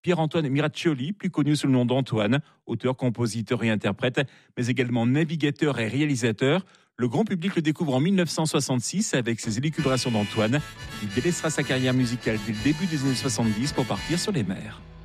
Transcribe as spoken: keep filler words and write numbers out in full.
Pierre-Antoine Miraccioli, plus connu sous le nom d'Antoine, auteur, compositeur et interprète, mais également navigateur et réalisateur. Le grand public le découvre en dix-neuf cent soixante-six avec ses élucubrations d'Antoine. Il délaissera sa carrière musicale dès le début des années soixante-dix pour partir sur les mers.